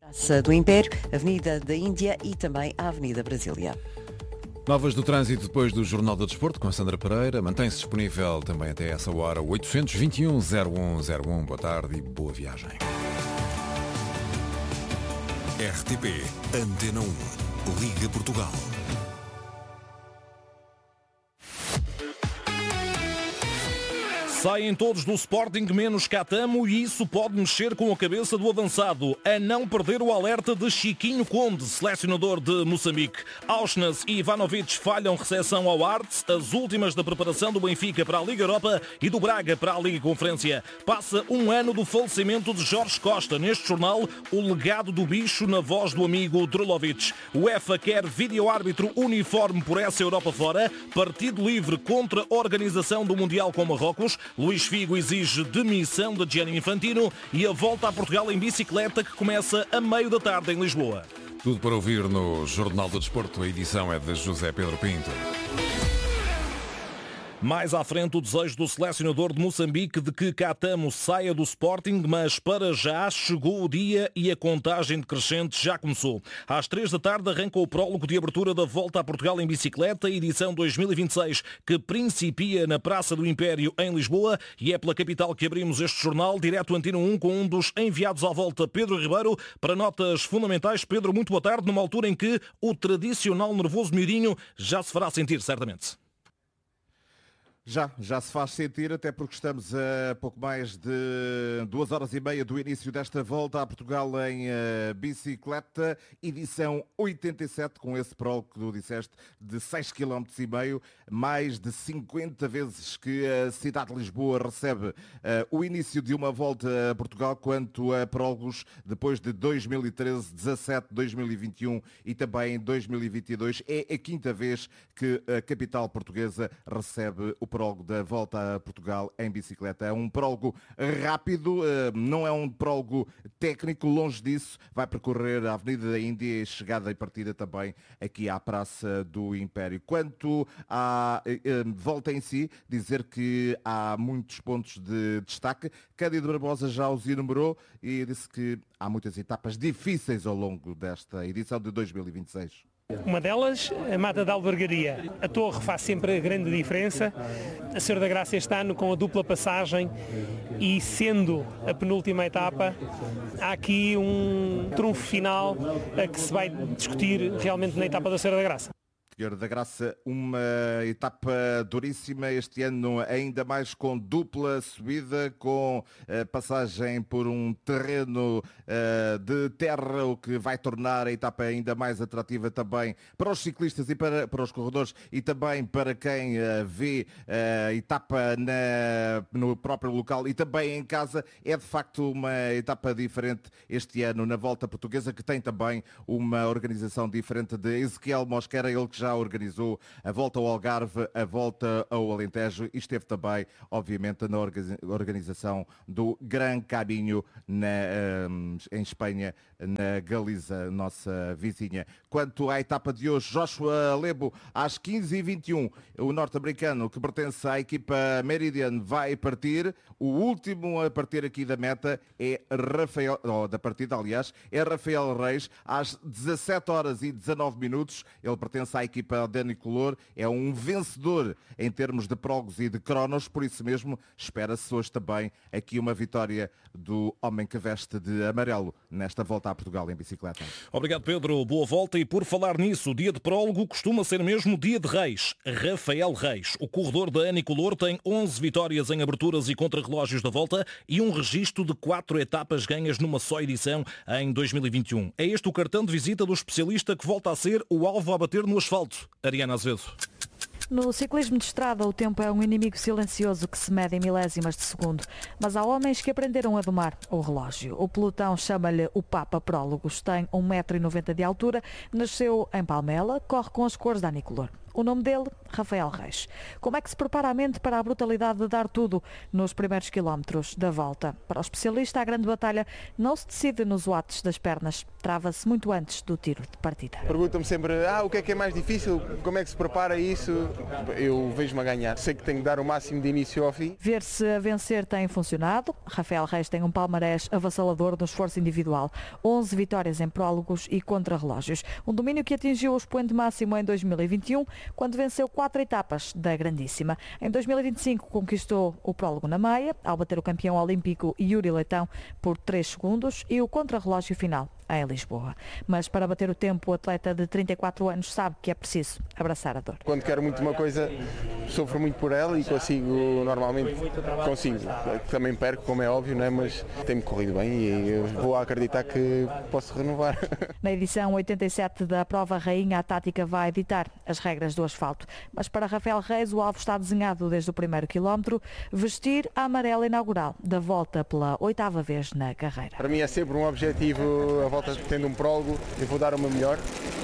Praça do Império, Avenida da Índia e também a Avenida Brasília. Novas do trânsito depois do Jornal do Desporto com a Sandra Pereira. Mantém-se disponível também até essa hora 821-0101. Boa tarde e boa viagem. RTP Antena 1, Liga Portugal. Saem todos do Sporting menos Catamo e isso pode mexer com a cabeça do avançado. A não perder o alerta de Chiquinho Conde, selecionador de Moçambique. Auschnas e Ivanovic falham recepção ao Arts, as últimas da preparação do Benfica para a Liga Europa e do Braga para a Liga Conferência. Passa um ano do falecimento de Jorge Costa. Neste jornal, o legado do bicho na voz do amigo Drulovic. O UEFA quer vídeo-árbitro uniforme por essa Europa fora. Partido livre contra a organização do Mundial com Marrocos. Luís Figo exige demissão de Gianni Infantino e a volta a Portugal em bicicleta que começa a meio da tarde em Lisboa. Tudo para ouvir no Jornal do Desporto. A edição é de José Pedro Pinto. Mais à frente, o desejo do selecionador de Moçambique de que Catamo saia do Sporting, mas para já chegou o dia e a contagem decrescente já começou. Às 3 da tarde arranca o prólogo de abertura da Volta a Portugal em Bicicleta, edição 2026, que principia na Praça do Império, em Lisboa, e é pela capital que abrimos este jornal, direto Antena 1, com um dos enviados à volta, Pedro Ribeiro, para notas fundamentais. Pedro, muito boa tarde, numa altura em que o tradicional nervoso miudinho já se fará sentir, certamente. Já se faz sentir, até porque estamos a pouco mais de 2h30 do início desta volta a Portugal em bicicleta, edição 87, com esse prólogo que tu disseste, de 6,5 km, mais de 50 vezes que a cidade de Lisboa recebe o início de uma volta a Portugal, quanto a prólogos depois de 2013, 17, 2021 e também 2022. É a quinta vez que a capital portuguesa recebe o prólogo da Volta a Portugal em bicicleta. É um prólogo rápido, não é um prólogo técnico, longe disso. Vai percorrer a Avenida da Índia e chegada e partida também aqui à Praça do Império. Quanto à volta em si, dizer que há muitos pontos de destaque. Cândido Barbosa já os enumerou e disse que há muitas etapas difíceis ao longo desta edição de 2026. Uma delas, a Mata da Albergaria. A torre faz sempre a grande diferença. A Senhora da Graça este ano com a dupla passagem e sendo a penúltima etapa, há aqui um trunfo final a que se vai discutir realmente na etapa da Senhora da Graça. Senhora da Graça, uma etapa duríssima este ano, ainda mais com dupla subida, com passagem por um terreno de terra, o que vai tornar a etapa ainda mais atrativa também para os ciclistas e para os corredores e também para quem vê a etapa no próprio local e também em casa. É de facto uma etapa diferente este ano na Volta Portuguesa, que tem também uma organização diferente de Ezequiel Mosquera, ele que já organizou a Volta ao Algarve, a Volta ao Alentejo e esteve também, obviamente, na organização do Gran Caminho em Espanha, na Galiza, nossa vizinha. Quanto à etapa de hoje, Joshua Lebo, às 15h21, o norte-americano que pertence à equipa Meridian vai partir. O último a partir aqui da meta é Rafael, da partida, aliás, é Rafael Reis, às 17h19. Ele pertence à equipa Dani Color, é um vencedor em termos de prólogos e de cronos, por isso mesmo espera-se hoje também aqui uma vitória do homem que veste de amarelo nesta volta a Portugal em bicicleta. Obrigado, Pedro. Boa volta. E por falar nisso, o dia de prólogo costuma ser mesmo dia de Reis. Rafael Reis, o corredor da Anicolor, tem 11 vitórias em aberturas e contrarrelógios da volta e um registro de 4 etapas ganhas numa só edição em 2021. É este o cartão de visita do especialista que volta a ser o alvo a bater no asfalto. Ariana Azevedo. No ciclismo de estrada, o tempo é um inimigo silencioso que se mede em milésimas de segundo. Mas há homens que aprenderam a domar o relógio. O pelotão chama-lhe o Papa Prólogos. Tem 1,90 m de altura, nasceu em Palmela, corre com as cores da Anicolor. O nome dele, Rafael Reis. Como é que se prepara a mente para a brutalidade de dar tudo nos primeiros quilómetros da volta? Para o especialista, a grande batalha não se decide nos watts das pernas, trava-se muito antes do tiro de partida. Perguntam-me sempre, o que é mais difícil? Como é que se prepara isso? Eu vejo-me a ganhar. Sei que tenho que dar o máximo de início ao fim. Ver se a vencer tem funcionado. Rafael Reis tem um palmarés avassalador no esforço individual. 11 vitórias em prólogos e contrarrelógios. Um domínio que atingiu o expoente máximo em 2021, quando venceu 4 etapas da Grandíssima. Em 2025 conquistou o prólogo na Maia, ao bater o campeão olímpico Yuri Leitão por 3 segundos e o contrarrelógio final em Lisboa. Mas para bater o tempo, o atleta de 34 anos sabe que é preciso abraçar a dor. Quando quero muito uma coisa, sofro muito por ela e normalmente consigo. Também perco, como é óbvio, não é? Mas tem-me corrido bem e eu vou acreditar que posso renovar. Na edição 87 da prova rainha, a tática vai ditar as regras do asfalto. Mas para Rafael Reis, o alvo está desenhado desde o primeiro quilómetro, vestir a amarela inaugural da volta pela 8ª vez na carreira. Para mim é sempre um objetivo, a volta tendo um prólogo, eu vou dar o meu melhor.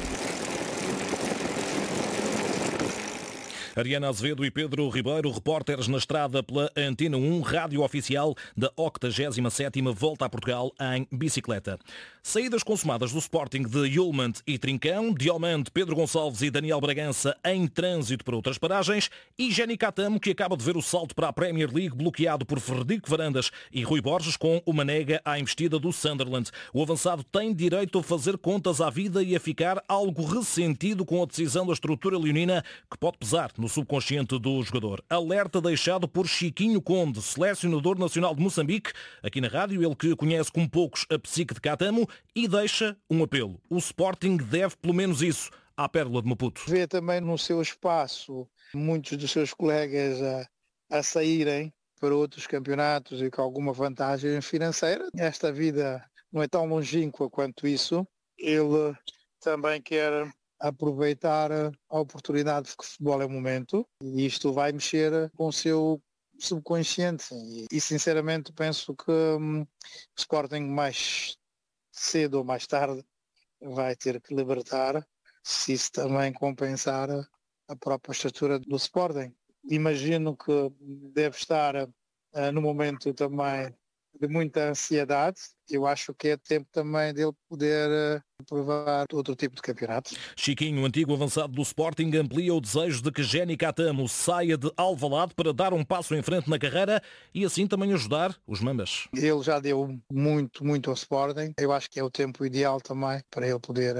Ariana Azevedo e Pedro Ribeiro, repórteres na estrada pela Antena 1, rádio oficial da 87ª Volta a Portugal em bicicleta. Saídas consumadas do Sporting de Yulman e Trincão, Diomande, Pedro Gonçalves e Daniel Bragança em trânsito para outras paragens e Jenny Catamo, que acaba de ver o salto para a Premier League bloqueado por Frederico Varandas e Rui Borges com uma nega à investida do Sunderland. O avançado tem direito a fazer contas à vida e a ficar algo ressentido com a decisão da estrutura leonina que pode pesar no subconsciente do jogador. Alerta deixado por Chiquinho Conde, selecionador nacional de Moçambique, aqui na rádio, ele que conhece como poucos a psique de Catamo e deixa um apelo. O Sporting deve pelo menos isso à Pérola de Maputo. Vê também no seu espaço muitos dos seus colegas a saírem para outros campeonatos e com alguma vantagem financeira. Esta vida não é tão longínqua quanto isso. Ele também quer aproveitar a oportunidade que o futebol é o momento e isto vai mexer com o seu subconsciente e sinceramente penso que o Sporting mais cedo ou mais tarde vai ter que libertar, se isso também compensar a própria estrutura do Sporting. Imagino que deve estar no momento também de muita ansiedade. Eu acho que é tempo também dele poder provar outro tipo de campeonato. Chiquinho, antigo avançado do Sporting, amplia o desejo de que Jenny Catamo saia de Alvalade para dar um passo em frente na carreira e assim também ajudar os Mambas. Ele já deu muito ao Sporting. Eu acho que é o tempo ideal também para ele poder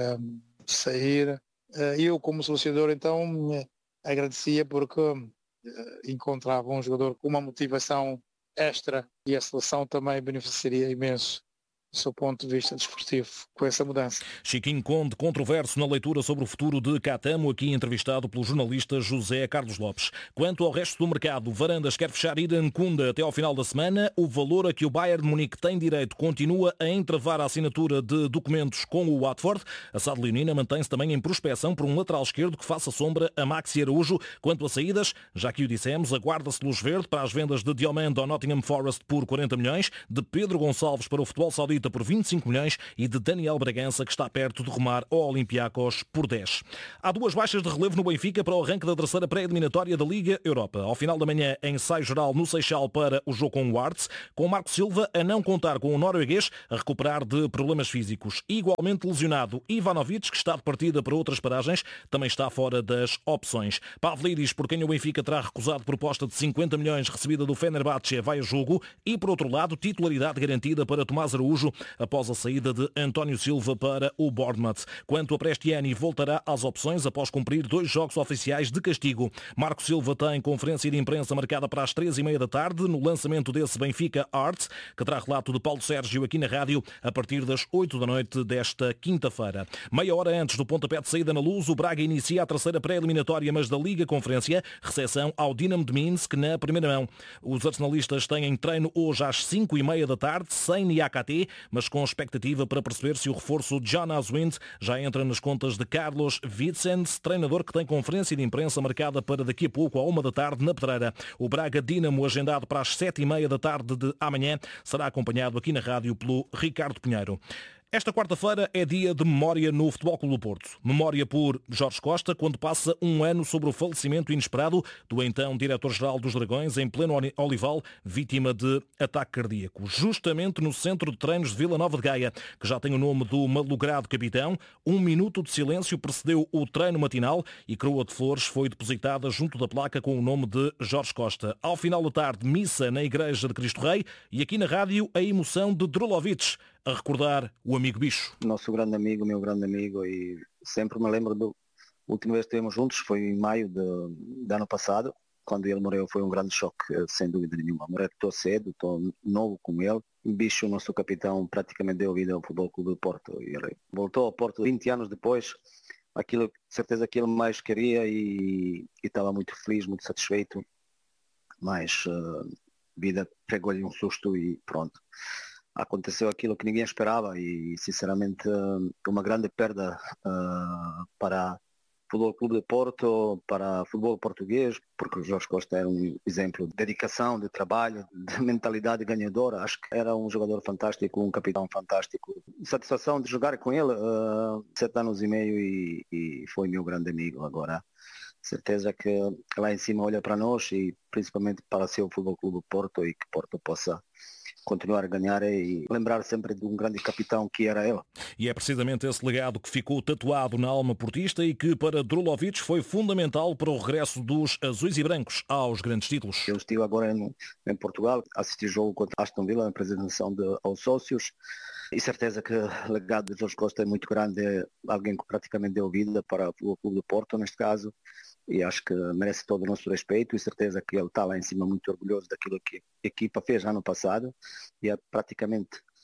sair. Eu, como selecionador, então, agradecia porque encontrava um jogador com uma motivação extra e a seleção também beneficiaria imenso do seu ponto de vista desportivo com essa mudança. Chiquinho Conde, controverso na leitura sobre o futuro de Catamo, aqui entrevistado pelo jornalista José Carlos Lopes. Quanto ao resto do mercado, Varandas quer fechar Irã Kunda até ao final da semana. O valor a que o Bayern de Munique tem direito continua a entravar a assinatura de documentos com o Watford. A SAD leonina mantém-se também em prospecção por um lateral esquerdo que faça sombra a Maxi Araújo. Quanto a saídas, já que o dissemos, aguarda-se luz verde para as vendas de Diomande ao Nottingham Forest por 40 milhões, de Pedro Gonçalves para o futebol saudita por 25 milhões e de Daniel Bragança, que está perto de rumar ao Olympiacos por 10. Há 2 baixas de relevo no Benfica para o arranque da terceira pré-eliminatória da Liga Europa. Ao final da manhã, ensaio geral no Seixal para o jogo com o Arts, com Marco Silva a não contar com o norueguês a recuperar de problemas físicos. Igualmente lesionado, Ivanovic, que está de partida para outras paragens, também está fora das opções. Pavlidis, por quem o Benfica terá recusado proposta de 50 milhões recebida do Fenerbahçe, vai a jogo e, por outro lado, titularidade garantida para Tomás Araújo após a saída de António Silva para o Bournemouth. Quanto a Prestiani, voltará às opções após cumprir 2 jogos oficiais de castigo. Marco Silva tem conferência de imprensa marcada para as 3h30 da tarde no lançamento desse Benfica Arts, que terá relato de Paulo Sérgio aqui na rádio a partir das 8 da noite desta quinta-feira. Meia hora antes do pontapé de saída na Luz, o Braga inicia a terceira pré-eliminatória, mas da Liga Conferência, recepção ao Dinamo de Minsk na primeira mão. Os arsenalistas têm treino hoje às 5h30 da tarde, sem Niakate, mas com expectativa para perceber se o reforço John Aswind já entra nas contas de Carlos Vicens, treinador que tem conferência de imprensa marcada para daqui a pouco à 1 da tarde na Pedreira. O Braga Dinamo, agendado para as 7h30 da tarde de amanhã, será acompanhado aqui na rádio pelo Ricardo Pinheiro. Esta quarta-feira é dia de memória no Futebol Clube do Porto. Memória por Jorge Costa, quando passa um ano sobre o falecimento inesperado do então diretor-geral dos Dragões, em pleno Olival, vítima de ataque cardíaco. Justamente no centro de treinos de Vila Nova de Gaia, que já tem o nome do malogrado capitão, 1 minuto de silêncio precedeu o treino matinal e coroa de flores foi depositada junto da placa com o nome de Jorge Costa. Ao final da tarde, missa na Igreja de Cristo Rei e aqui na rádio a emoção de Drulovic, a recordar o amigo bicho. Nosso grande amigo, meu grande amigo, e sempre me lembro da última vez que estivemos juntos, foi em maio do ano passado, quando ele morreu. Foi um grande choque, sem dúvida nenhuma. Morreu tão cedo, tão novo como ele. Bicho, o nosso capitão, praticamente deu vida ao Futebol Clube do Porto. Ele voltou ao Porto 20 anos depois, aquilo, certeza que ele mais queria, e estava muito feliz, muito satisfeito, mas a vida pregou-lhe um susto e pronto. Aconteceu aquilo que ninguém esperava e, sinceramente, uma grande perda para o Futebol Clube de Porto, para o futebol português, porque o Jorge Costa era um exemplo de dedicação, de trabalho, de mentalidade ganhadora. Acho que era um jogador fantástico, um capitão fantástico. Satisfação de jogar com ele 7 anos e meio e foi meu grande amigo. Agora, certeza que lá em cima olha para nós e principalmente para ser o Futebol Clube do Porto e que Porto possa continuar a ganhar e lembrar sempre de um grande capitão que era ele. E é precisamente esse legado que ficou tatuado na alma portista e que para Drulovic foi fundamental para o regresso dos azuis e brancos aos grandes títulos. Eu estive agora em Portugal, assisti o jogo contra Aston Villa, na apresentação aos sócios, e certeza que o legado de Jorge Costa é muito grande, é alguém que praticamente deu vida para o Clube do Porto, neste caso, e acho que merece todo o nosso respeito e certeza que ele está lá em cima muito orgulhoso daquilo que a equipa fez ano passado e é praticamente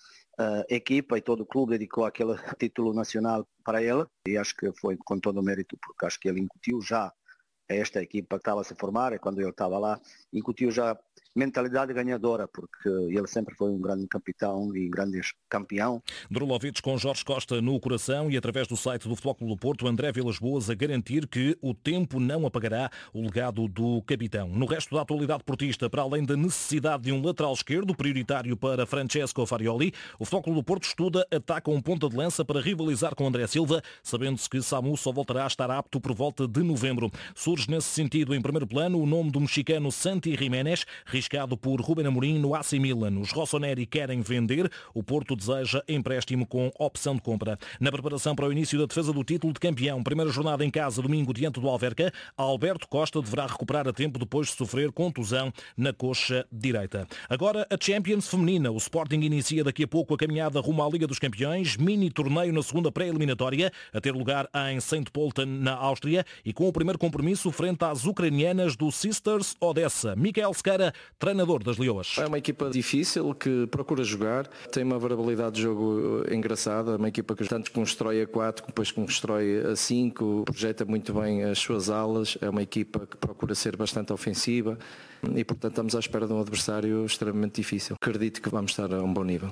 a equipa e todo o clube dedicou aquele título nacional para ele e acho que foi com todo o mérito, porque acho que ele incutiu já a esta equipa que estava a se formar e quando ele estava lá, incutiu já mentalidade ganhadora, porque ele sempre foi um grande capitão e grande campeão. Drulovic com Jorge Costa no coração e através do site do Futebol Clube do Porto, André Vilas Boas a garantir que o tempo não apagará o legado do capitão. No resto da atualidade portista, para além da necessidade de um lateral esquerdo prioritário para Francesco Farioli, o Futebol Clube do Porto estuda ataca um ponta de lança para rivalizar com André Silva, sabendo-se que Samu só voltará a estar apto por volta de novembro. Surge nesse sentido em primeiro plano o nome do mexicano Santi Jiménez, riscado por Ruben Amorim no AC Milan. Os rossoneri querem vender, o Porto deseja empréstimo com opção de compra. Na preparação para o início da defesa do título de campeão, primeira jornada em casa domingo diante do Alverca, Alberto Costa deverá recuperar a tempo depois de sofrer contusão na coxa direita. Agora a Champions feminina. O Sporting inicia daqui a pouco a caminhada rumo à Liga dos Campeões, mini torneio na segunda pré-eliminatória, a ter lugar em St. Pölten, na Áustria, e com o primeiro compromisso frente às ucranianas do Sisters Odessa. Michael Sequeira, treinador das Leoas. É uma equipa difícil que procura jogar, tem uma variabilidade de jogo engraçada, uma equipa que tanto constrói a 4, depois constrói a 5, projeta muito bem as suas alas, é uma equipa que procura ser bastante ofensiva e portanto estamos à espera de um adversário extremamente difícil. Acredito que vamos estar a um bom nível.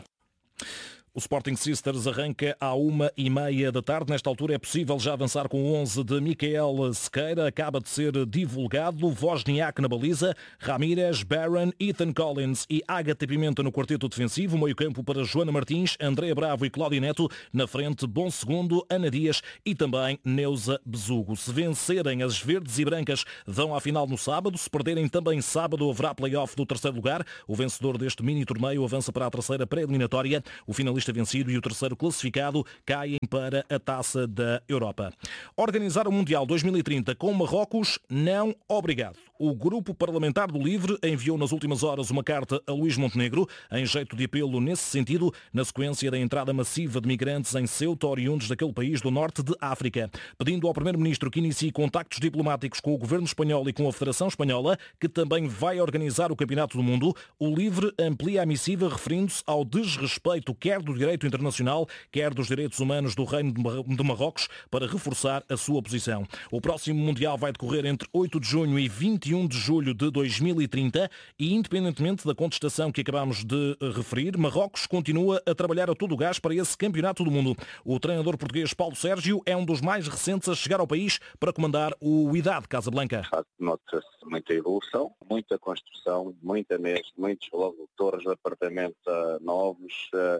O Sporting Sisters arranca à 1h30 da tarde. Nesta altura é possível já avançar com o 11 de Michael Sequeira. Acaba de ser divulgado. Wozniak na baliza, Ramírez, Barron, Ethan Collins e Ágata Pimenta no quarteto defensivo. Meio campo para Joana Martins, Andréa Bravo e Cláudio Neto. Na frente, Bom Segundo, Ana Dias e também Neuza Besugo. Se vencerem, as verdes e brancas vão à final no sábado. Se perderem também sábado, haverá play-off do terceiro lugar. O vencedor deste mini torneio avança para a terceira pré-eliminatória. O finalista vencido e o terceiro classificado caem para a Taça da Europa. Organizar o Mundial 2030 com Marrocos? Não, obrigado. O Grupo Parlamentar do Livre enviou nas últimas horas uma carta a Luís Montenegro, em jeito de apelo nesse sentido, na sequência da entrada massiva de migrantes em Ceuta, oriundos daquele país do norte de África, pedindo ao Primeiro-Ministro que inicie contactos diplomáticos com o Governo Espanhol e com a Federação Espanhola, que também vai organizar o Campeonato do Mundo. O Livre amplia a missiva referindo-se ao desrespeito quer do direito internacional, quer dos direitos humanos do Reino de Marrocos, para reforçar a sua posição. O próximo Mundial vai decorrer entre 8 de junho e 21 de julho de 2030 e, independentemente da contestação que acabamos de referir, Marrocos continua a trabalhar a todo o gás para esse Campeonato do Mundo. O treinador português Paulo Sérgio é um dos mais recentes a chegar ao país para comandar o Wydad Casablanca. Nota-se muita evolução, muita construção, muitas logo torres de apartamento novos, estradas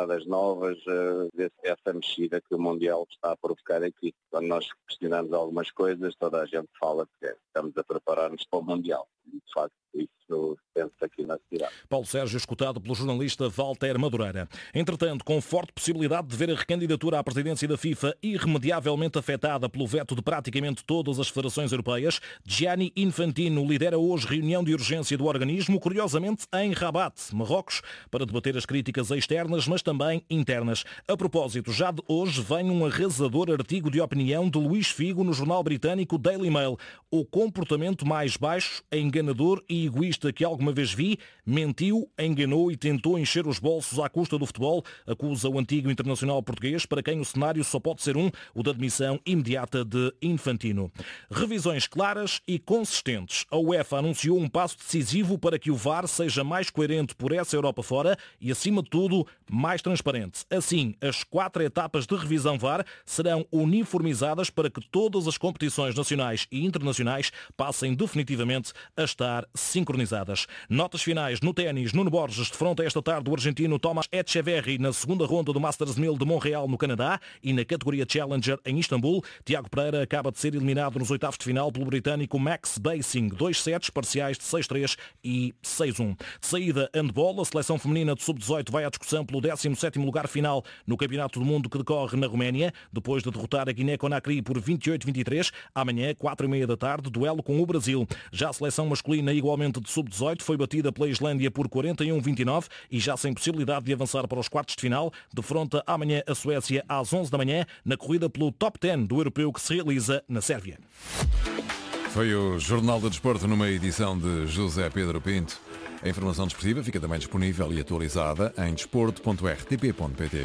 nacionalidades novas, essa mexida que o Mundial está a provocar aqui. Quando nós questionamos algumas coisas, toda a gente fala que estamos a preparar-nos para o Mundial. De facto, isso pensa aqui na cidade. Paulo Sérgio, escutado pelo jornalista Walter Madureira. Entretanto, com forte possibilidade de ver a recandidatura à presidência da FIFA irremediavelmente afetada pelo veto de praticamente todas as federações europeias, Gianni Infantino lidera hoje reunião de urgência do organismo, curiosamente em Rabat, Marrocos, para debater as críticas externas, mas também internas. A propósito, já de hoje vem um arrasador artigo de opinião de Luís Figo no jornal britânico Daily Mail. O comportamento mais baixo, enganador e egoísta que alguma vez vi, mentiu, enganou e tentou encher os bolsos à custa do futebol, acusa o antigo internacional português, para quem o cenário só pode ser o da demissão imediata de Infantino. Revisões claras e consistentes. A UEFA anunciou um passo decisivo para que o VAR seja mais coerente por essa Europa fora e, acima de tudo, mais transparente. Assim, as 4 etapas de revisão VAR serão uniformizadas para que todas as competições nacionais e internacionais passem definitivamente a estar sincronizadas. Notas finais no ténis. Nuno Borges defronta esta tarde o argentino Tomás Etcheverry na segunda ronda do Masters 1000 de Montreal, no Canadá, e na categoria Challenger em Istambul. Tiago Pereira acaba de ser eliminado nos oitavos de final pelo britânico Max Basing. 2 sets parciais de 6-3 e 6-1. De saída, handball. A seleção feminina de sub-18 vai à discussão pelo 17º lugar final no Campeonato do Mundo que decorre na Roménia, depois de derrotar a Guiné-Conakry por 28-23. Amanhã, 4h30 da tarde, duelo com o Brasil. Já a seleção masculina, igualmente de sub-18, foi batida pela Islândia por 41-29 e já sem possibilidade de avançar para os quartos de final, defronta amanhã a Suécia às 11 da manhã na corrida pelo Top 10 do europeu que se realiza na Sérvia. Foi o Jornal do Desporto numa edição de José Pedro Pinto. A informação desportiva fica também disponível e atualizada em desporto.rtp.pt.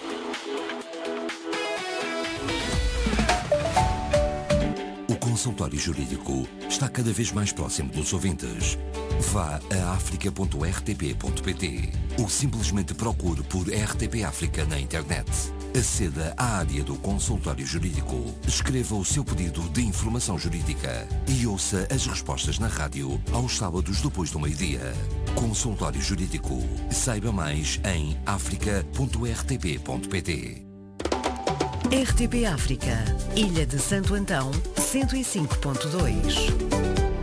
O consultório jurídico está cada vez mais próximo dos ouvintes. Vá a africa.rtp.pt ou simplesmente procure por RTP África na internet. Aceda à área do consultório jurídico, escreva o seu pedido de informação jurídica e ouça as respostas na rádio aos sábados depois do meio-dia. Consultório Jurídico. Saiba mais em africa.rtp.pt. RTP África, Ilha de Santo Antão, 105.2.